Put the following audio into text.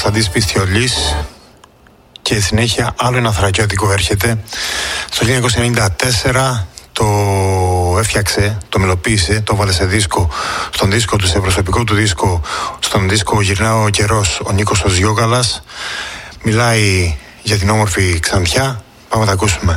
Κωνσταντής Πιστιολής και συνέχεια άλλο ένα θρακιώτικο έρχεται. Στο 1994 το έφτιαξε, το μελοποίησε, το βάλε σε δίσκο, στον δίσκο του, σε προσωπικό του δίσκο, στον δίσκο «Γυρνάω ο καιρός», ο Νίκος ο Ζιώγαλας. Μιλάει για την όμορφη Ξαντιά. Πάμε να τα ακούσουμε.